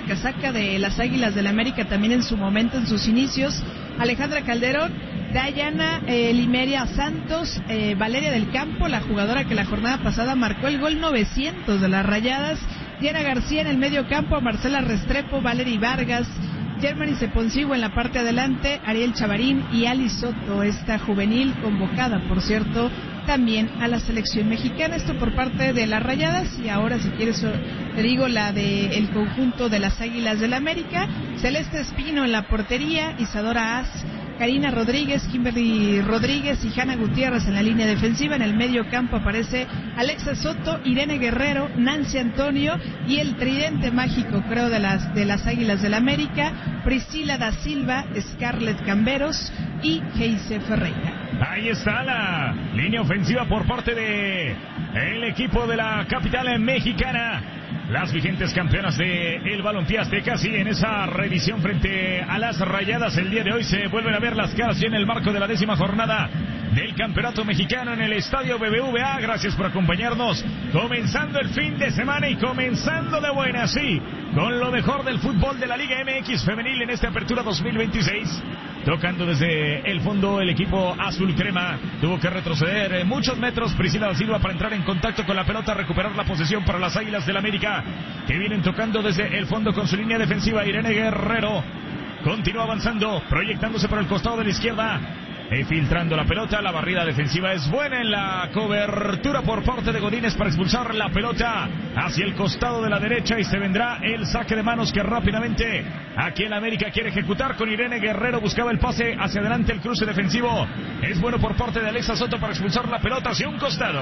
casaca de las Águilas del América también en su momento, en sus inicios. Alejandra Calderón, Dayana Limeria Santos, Valeria del Campo, la jugadora que la jornada pasada marcó el gol 900 de las Rayadas, Diana García en el medio campo, Marcela Restrepo, Valery Vargas, Germany Seponcibo en la parte adelante, Ariel Chavarín y Ali Soto, esta juvenil convocada, por cierto, también a la selección mexicana. Esto por parte de las Rayadas. Y ahora, si quieres, te digo la del conjunto de las Águilas del América. Celeste Espino en la portería, Isadora As, Karina Rodríguez, Kimberly Rodríguez y Hanna Gutiérrez en la línea defensiva. En el medio campo aparece Alexa Soto, Irene Guerrero, Nancy Antonio y el tridente mágico, creo, de las Águilas del América, Priscila da Silva, Scarlett Camberos y Geise Ferreira. Ahí está la línea ofensiva por parte de el equipo de la capital mexicana. Las vigentes campeonas de el balompié azteca, sí, en esa revisión frente a las Rayadas el día de hoy se vuelven a ver las caras y en el marco de la 10ª jornada del campeonato mexicano en el estadio BBVA. Gracias por acompañarnos, comenzando el fin de semana y comenzando de buena, sí, con lo mejor del fútbol de la Liga MX femenil en esta apertura 2026. Tocando desde el fondo el equipo azul crema, tuvo que retroceder muchos metros Priscila da Silva para entrar en contacto con la pelota, recuperar la posesión para las Águilas del América, que vienen tocando desde el fondo con su línea defensiva. Irene Guerrero continúa avanzando, proyectándose por el costado de la izquierda, filtrando la pelota. La barrida defensiva es buena en la cobertura por parte de Godínez para expulsar la pelota hacia el costado de la derecha y se vendrá el saque de manos que rápidamente aquí en América quiere ejecutar con Irene Guerrero. Buscaba el pase hacia adelante, el cruce defensivo es bueno por parte de Alexa Soto para expulsar la pelota hacia un costado.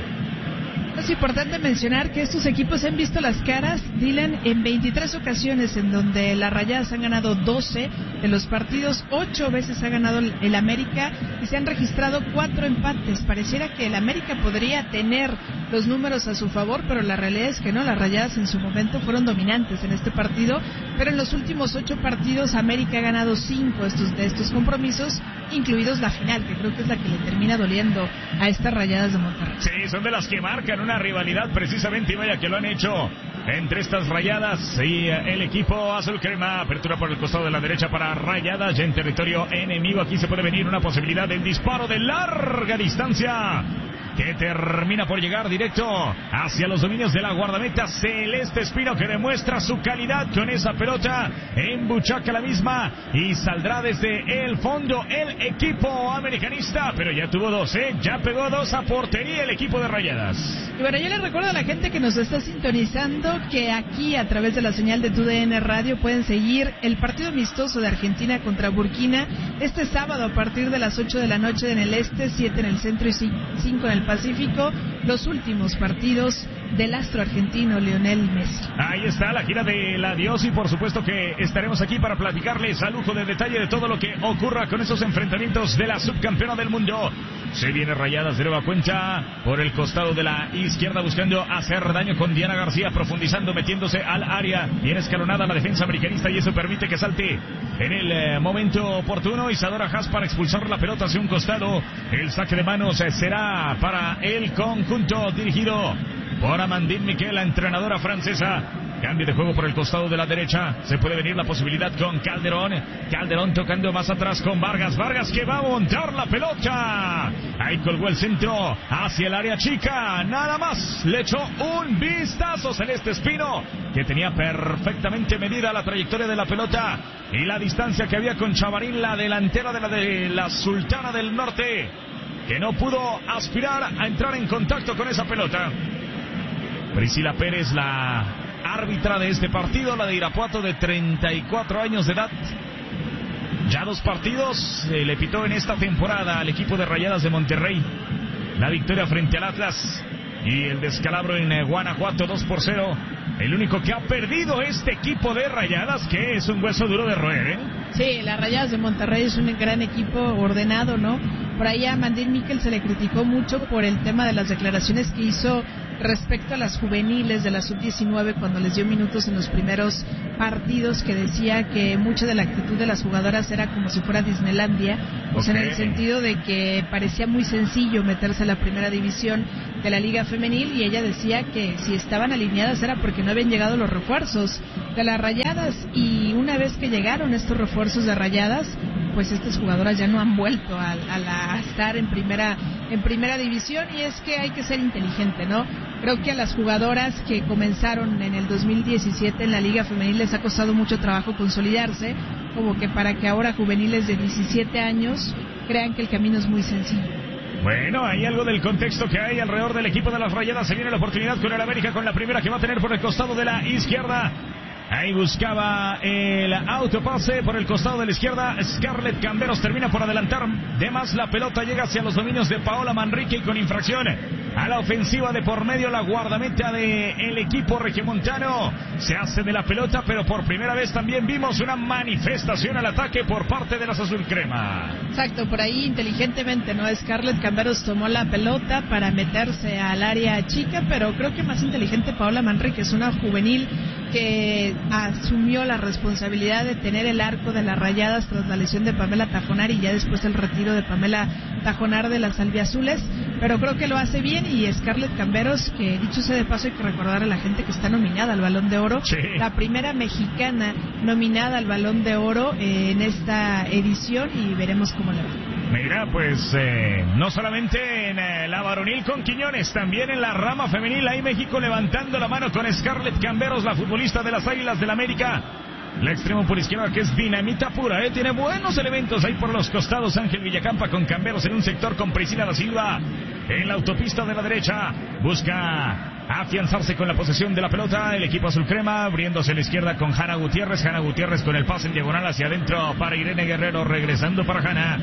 Es importante mencionar que estos equipos han visto las caras, Dylan, en 23 ocasiones en donde las Rayadas han ganado 12 de los partidos, 8 veces ha ganado el América y se han registrado 4 empates. Pareciera que el América podría tener los números a su favor, pero la realidad es que no. Las Rayadas en su momento fueron dominantes en este partido, pero en los últimos 8 partidos América ha ganado 5 de estos compromisos, incluidos la final, que creo que es la que le termina doliendo a estas Rayadas de Monterrey. Sí, son de las que marcan una rivalidad precisamente, y vaya que lo han hecho entre estas Rayadas y el equipo azul crema. Apertura por el costado de la derecha para Rayadas, ya en territorio enemigo. Aquí se puede venir una posibilidad del disparo de larga distancia que termina por llegar directo hacia los dominios de la guardameta Celeste Espino, que demuestra su calidad con esa pelota, embuchaca la misma y saldrá desde el fondo el equipo americanista, pero ya tuvo 2, ya pegó 2 a portería el equipo de Rayadas. Y bueno, yo les recuerdo a la gente que nos está sintonizando que aquí a través de la señal de TUDN Radio pueden seguir el partido amistoso de Argentina contra Burkina este sábado a partir de las 8 de la noche en el este, 7 en el centro y 5 en el Pacífico, los últimos partidos del astro argentino Lionel Messi. Ahí está la gira del adiós y por supuesto que estaremos aquí para platicarles a lujo de detalle de todo lo que ocurra con esos enfrentamientos de la subcampeona del mundo. Se viene Rayadas de nueva cuenta por el costado de la izquierda buscando hacer daño con Diana García, profundizando, metiéndose al área, bien escalonada la defensa americanista y eso permite que salte en el momento oportuno Isadora Haas para expulsar la pelota hacia un costado. El saque de manos será para el conjunto dirigido por Amandine Miquel, la entrenadora francesa. Cambio de juego por el costado de la derecha. Se puede venir la posibilidad con Calderón. Calderón tocando más atrás con Vargas. Vargas que va a montar la pelota. Ahí colgó el centro hacia el área chica. Nada más. Le echó un vistazo Celeste Espino, que tenía perfectamente medida la trayectoria de la pelota y la distancia que había con Chavarín, la delantera de la Sultana del Norte, que no pudo aspirar a entrar en contacto con esa pelota. Priscila Pérez, la árbitra de este partido, la de Irapuato, de 34 años de edad. Ya 2 partidos le pitó en esta temporada al equipo de Rayadas de Monterrey. La victoria frente al Atlas y el descalabro en Guanajuato 2-0. El único que ha perdido este equipo de Rayadas, que es un hueso duro de roer, Sí, las Rayadas de Monterrey es un gran equipo ordenado, ¿no? Por ahí a Amandine Miquel se le criticó mucho por el tema de las declaraciones que hizo respecto a las juveniles de la sub-19 cuando les dio minutos en los primeros partidos, que decía que mucha de la actitud de las jugadoras era como si fuera Disneylandia, o sea, en el sentido de que parecía muy sencillo meterse a la primera división de la Liga Femenil, y ella decía que si estaban alineadas era porque no habían llegado los refuerzos de las Rayadas, y una vez que llegaron estos refuerzos de Rayadas, pues estas jugadoras ya no han vuelto a estar en primera división, y es que hay que ser inteligente, ¿no? Creo que a las jugadoras que comenzaron en el 2017 en la Liga Femenil les ha costado mucho trabajo consolidarse, como que para que ahora juveniles de 17 años crean que el camino es muy sencillo. Bueno, hay algo del contexto que hay alrededor del equipo de las Rayadas. Se viene la oportunidad con el América, con la primera que va a tener por el costado de la izquierda. Ahí buscaba el autopase por el costado de la izquierda. Scarlett Camberos termina por adelantar de más la pelota, llega hacia los dominios de Paola Manrique, y con infracción a la ofensiva de por medio la guardameta del equipo regiomontano se hace de la pelota, pero por primera vez también vimos una manifestación al ataque por parte de las azulcrema. Exacto, por ahí inteligentemente, ¿no? Scarlett Camberos tomó la pelota para meterse al área chica, pero creo que más inteligente Paola Manrique, es una juvenil que asumió la responsabilidad de tener el arco de las Rayadas tras la lesión de Pamela Tajonar y ya después el retiro de Pamela Tajonar de las albiazules, pero creo que lo hace bien. Y Scarlett Camberos, que dicho sea de paso, hay que recordar a la gente que está nominada al Balón de Oro, sí, la primera mexicana nominada al Balón de Oro en esta edición, y veremos cómo le va. Mira, pues no solamente en la varonil con Quiñones, también en la rama femenil, ahí México levantando la mano con Scarlett Camberos, la futbolista de las Águilas del América. La extremo por izquierda, que es dinamita pura, tiene buenos elementos ahí por los costados. Ángel Villacampa con Camberos en un sector, con Priscila da Silva en la autopista de la derecha. Busca afianzarse con la posesión de la pelota el equipo azul crema, abriéndose a la izquierda con Hanna Gutiérrez. Hanna Gutiérrez con el pase en diagonal hacia adentro para Irene Guerrero, regresando para Hanna.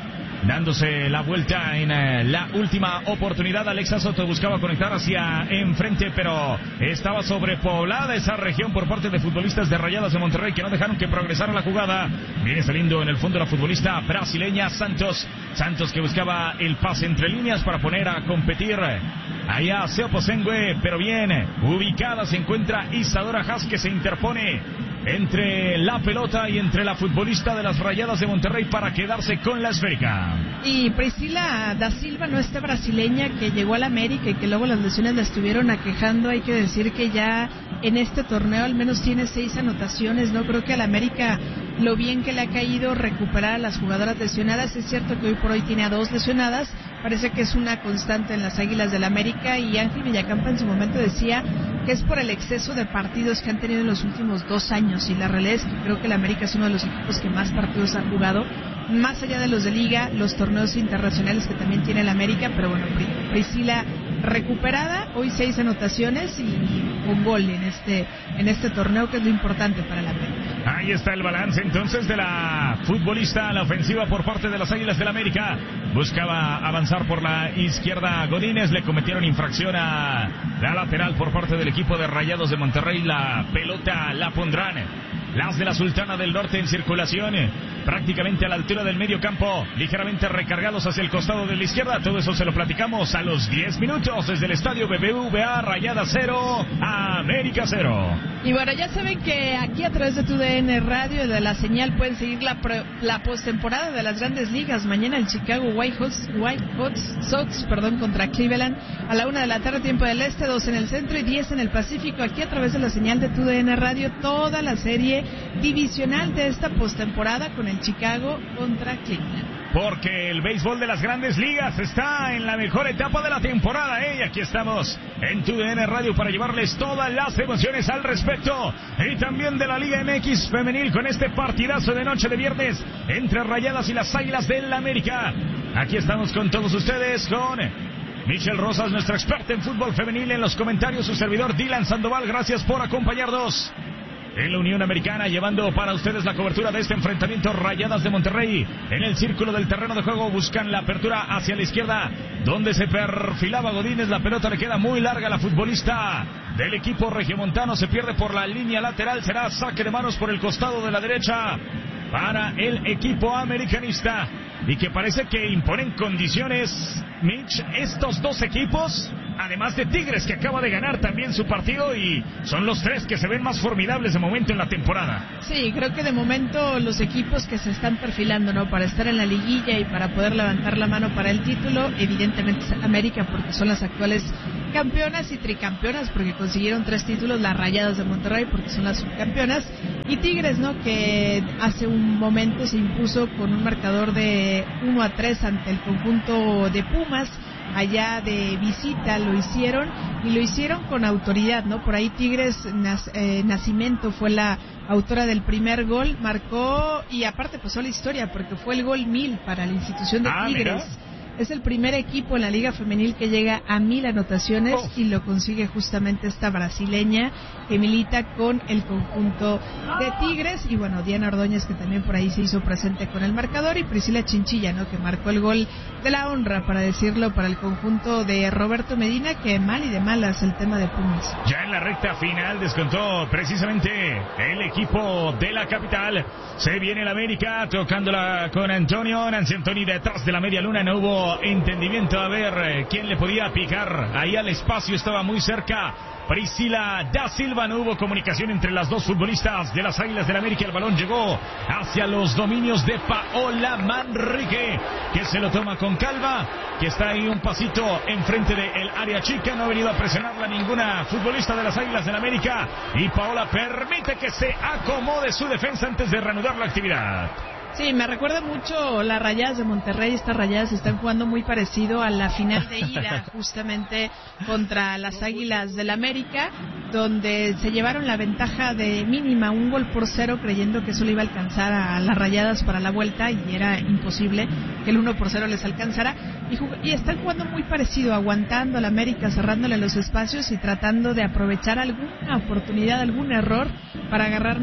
Dándose la vuelta en la última oportunidad, Alexa Soto buscaba conectar hacia enfrente, pero estaba sobrepoblada esa región por parte de futbolistas de Rayadas de Monterrey, que no dejaron que progresara la jugada. Viene saliendo en el fondo la futbolista brasileña Santos, que buscaba el pase entre líneas para poner a competir allá Seoposengue, pero bien ubicada se encuentra Isadora Haas, que se interpone entre la pelota y entre la futbolista de las Rayadas de Monterrey para quedarse con la esférica. Y Priscila da Silva, no, esta brasileña que llegó al América y que luego las lesiones la estuvieron aquejando, hay que decir que ya en este torneo al menos tiene 6 anotaciones, ¿no? Creo que al América lo bien que le ha caído recuperar a las jugadoras lesionadas. Es cierto que hoy por hoy tiene a 2 lesionadas, parece que es una constante en las Águilas del América, y Ángel Villacampa en su momento decía que es por el exceso de partidos que han tenido en los últimos 2 años, y la realidad es que creo que el América es uno de los equipos que más partidos ha jugado, más allá de los de Liga, los torneos internacionales que también tiene el América. Pero bueno, Priscila recuperada, hoy 6 anotaciones y un gol en este torneo, que es lo importante para el América. Ahí está el balance entonces de la futbolista a la ofensiva por parte de las Águilas del América. Buscaba avanzar por la izquierda Godínez, le cometieron infracción a la lateral por parte del equipo de Rayados de Monterrey. La pelota la pondrán las de la Sultana del Norte en circulación, prácticamente a la altura del medio campo, ligeramente recargados hacia el costado de la izquierda. Todo eso se lo platicamos a los 10 minutos desde el estadio BBVA. Rayadas 0, América 0. Y bueno, ya saben que aquí a través de TUDN Radio, de la señal, pueden seguir la postemporada de las Grandes Ligas. Mañana el Chicago White Hot Sox contra Cleveland a la 1 de la tarde, tiempo del este, 2 en el centro y 10 en el Pacífico. Aquí a través de la señal de TUDN Radio, toda la serie divisional de esta postemporada con el Chicago contra Cleveland. Porque el béisbol de las Grandes Ligas está en la mejor etapa de la temporada, y aquí estamos en TUDN Radio para llevarles todas las emociones al respecto, y también de la Liga MX femenil con este partidazo de noche de viernes entre Rayadas y las Águilas del América. Aquí estamos con todos ustedes, con Michelle Rosas, nuestra experta en fútbol femenil, en los comentarios su servidor Dylan Sandoval. Gracias por acompañarnos en la Unión Americana, llevando para ustedes la cobertura de este enfrentamiento. Rayadas de Monterrey en el círculo del terreno de juego, buscan la apertura hacia la izquierda, donde se perfilaba Godínez. La pelota le queda muy larga a la futbolista del equipo regiomontano, se pierde por la línea lateral, será saque de manos por el costado de la derecha para el equipo americanista, y que parece que imponen condiciones, Mitch, estos dos equipos además de Tigres, que acaba de ganar también su partido, y son los 3 que se ven más formidables de momento en la temporada. Sí, creo que de momento los equipos que se están perfilando, ¿no?, para estar en la liguilla y para poder levantar la mano para el título, evidentemente es América, porque son las actuales campeonas y tricampeonas, porque consiguieron 3 títulos, las Rayadas de Monterrey, porque son las subcampeonas, y Tigres, ¿no?, que hace un momento se impuso con un marcador de 1-3 ante el conjunto de Pumas. Allá de visita lo hicieron, y lo hicieron con autoridad, ¿no? Por ahí Tigres, Nacimiento fue la autora del primer gol, marcó, y aparte pasó la historia porque fue el gol 1000 para la institución de Tigres. Mira. Es el primer equipo en la Liga Femenil que llega a 1000 anotaciones y lo consigue justamente esta brasileña que milita con el conjunto de Tigres. Y bueno, Diana Ordóñez, que también por ahí se hizo presente con el marcador, y Priscila Chinchilla, ¿no?, que marcó el gol de la honra, para decirlo, para el conjunto de Roberto Medina, que mal y de malas el tema de Pumas. Ya en la recta final descontó precisamente el equipo de la capital. Se viene el América tocándola con Antonio. Nancy Antoni detrás de la media luna, no hubo entendimiento a ver quién le podía picar ahí al espacio, estaba muy cerca Priscila da Silva, no hubo comunicación entre las dos futbolistas de las Águilas del América. El balón llegó hacia los dominios de Paola Manrique, que se lo toma con calma, que está ahí un pasito enfrente del área chica, no ha venido a presionarla ninguna futbolista de las Águilas del América, y Paola permite que se acomode su defensa antes de reanudar la actividad. Sí, me recuerda mucho las Rayadas de Monterrey. Estas Rayadas están jugando muy parecido a la final de ida, justamente contra las Águilas del América, donde se llevaron la ventaja de mínima 1-0, creyendo que eso le iba a alcanzar a las Rayadas para la vuelta, y era imposible que el 1-0 les alcanzara. Y están jugando muy parecido, aguantando a la América, cerrándole los espacios y tratando de aprovechar alguna oportunidad, algún error para agarrar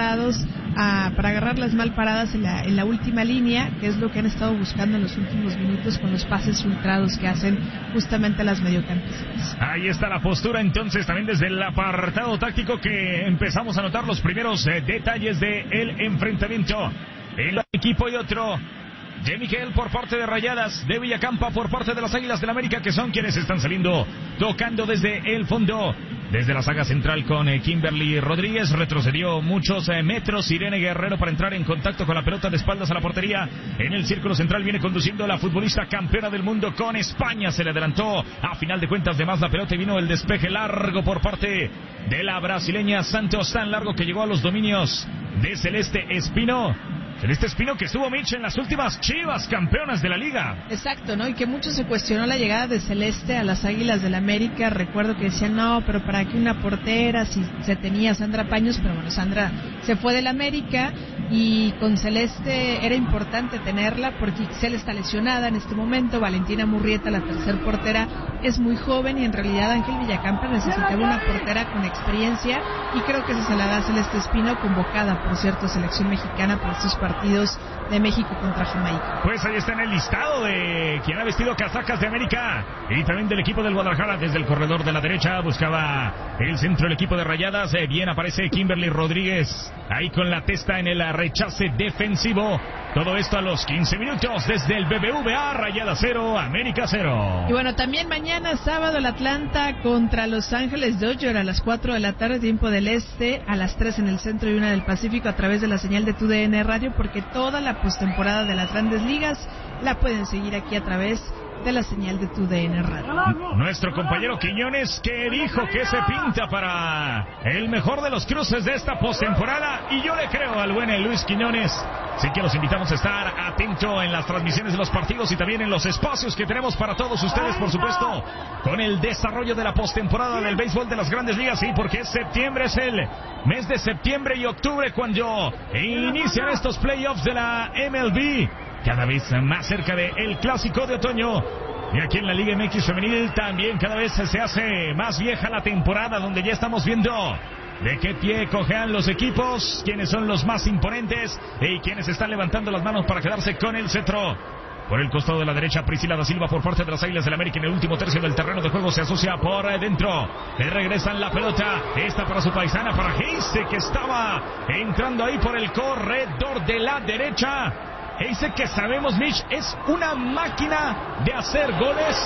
para agarrar las mal paradas en la última línea, que es lo que han estado buscando en los últimos minutos con los pases filtrados que hacen justamente las mediocampistas. Ahí está la postura entonces también desde el apartado táctico, que empezamos a notar los primeros detalles del enfrentamiento. El equipo y otro de Miguel por parte de Rayadas, de Villacampa por parte de las Águilas del América, que son quienes están saliendo tocando desde el fondo, desde la saga central con Kimberly Rodríguez. Retrocedió muchos metros Irene Guerrero para entrar en contacto con la pelota de espaldas a la portería. En el círculo central viene conduciendo la futbolista campeona del mundo con España. Se le adelantó a final de cuentas de más la pelota y vino el despeje largo por parte de la brasileña Santos, tan largo que llegó a los dominios de Celeste Espino. Celeste Espino, que estuvo, Mitch, en las últimas Chivas campeonas de la liga. Exacto, ¿no? Y que mucho se cuestionó la llegada de Celeste a las Águilas del América. Recuerdo que decían, no, pero ¿para qué una portera si se tenía a Sandra Paños? Pero bueno, Sandra se fue del América, y con Celeste era importante tenerla porque Ixel está lesionada en este momento. Valentina Murrieta, la tercer portera, es muy joven, y en realidad Ángel Villacampa necesitaba una portera con experiencia, y creo que eso se la da Celeste Espino, convocada, por cierto, selección mexicana por estos partidos de México contra Jamaica. Pues ahí está en el listado de quien ha vestido casacas de América y también del equipo del Guadalajara. Desde el corredor de la derecha buscaba el centro el equipo de Rayadas. Bien aparece Kimberly Rodríguez ahí con la testa en el rechace defensivo. Todo esto a los 15 minutos desde el BBVA. Rayadas 0, América 0. Y bueno, también mañana sábado el Atlanta contra Los Ángeles Dodgers a las 4 de la tarde, tiempo del este, a las 3 en el centro y 1 del Pacífico, a través de la señal de TUDN Radio, porque toda la postemporada de las Grandes Ligas la pueden seguir aquí a través de la señal de TUDN Radio. Nuestro compañero Quiñones, que dijo que se pinta para el mejor de los cruces de esta postemporada, y yo le creo al buen Luis Quiñones. Así que los invitamos a estar atento en las transmisiones de los partidos y también en los espacios que tenemos para todos ustedes, por supuesto, con el desarrollo de la postemporada del béisbol de las Grandes Ligas. Sí, porque septiembre es el mes de septiembre y octubre cuando inician estos playoffs de la MLB, cada vez más cerca del clásico de otoño. Y aquí en la Liga MX femenil también cada vez se hace más vieja la temporada, donde ya estamos viendo de qué pie cojean los equipos, quiénes son los más imponentes y quiénes están levantando las manos para quedarse con el cetro. Por el costado de la derecha, Priscila da Silva por parte de las Águilas del América. En el último tercio del terreno de juego se asocia por dentro. Le regresan la pelota. Esta para su paisana, para Heise, que estaba entrando ahí por el corredor de la derecha. Heise, que sabemos, Mitch, es una máquina de hacer goles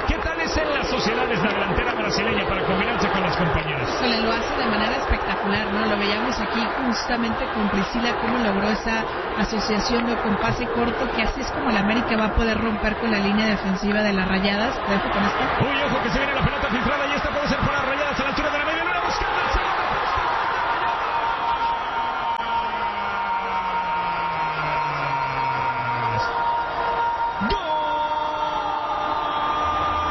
¿Qué tal es en las sociedades la delantera brasileña para combinarse con las compañeras? Lo hace de manera espectacular, ¿no? Lo veíamos aquí justamente con Priscila, cómo logró esa asociación, ¿no?, con pase corto, que así es como la América va a poder romper con la línea defensiva de las Rayadas. Te dejo con esto. Uy, ojo que se viene la pelota filtrada y esta puede ser para